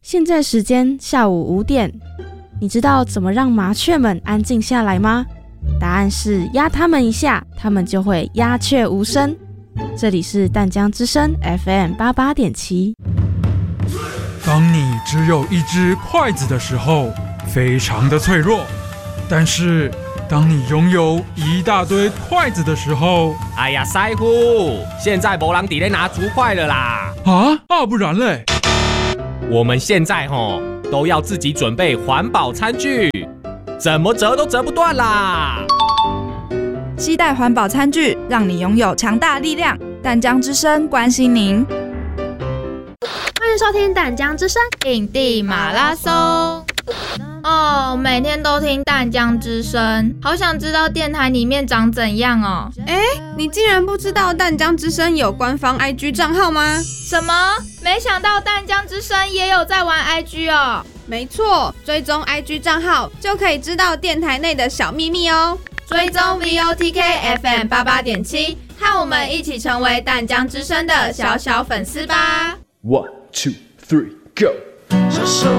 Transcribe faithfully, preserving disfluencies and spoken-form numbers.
现在时间下午五点，你知道怎么让麻雀们安静下来吗？答案是压它们一下，它们就会鸦雀无声。这里是淡江之声 F M 八八点七。 当你只有一只筷子的时候，非常的脆弱；但是当你拥有一大堆筷子的时候， 哎呀，师傅，现在没人在咧拿竹筷了啦！ 啊啊，不然嘞？ 我们现在吼都要自己准备环保餐具，怎么折都折不断啦！ 携带环保餐具，让你拥有强大力量。淡江之声关心您。 欢迎收听淡江之声印地马拉松。哦，每天都听淡江之声，好想知道电台里面长怎样哦。 哎，你竟然不知道淡江之声有官方 I G 账号吗？ 什么？没想到淡江之声也有在玩 I G 哦。 没错，追踪 I G 账号就可以知道电台内的小秘密哦。 追踪 V O T K F M 八八点七，和我们一起成为淡江之声的小小粉丝吧。 One, two, three, go！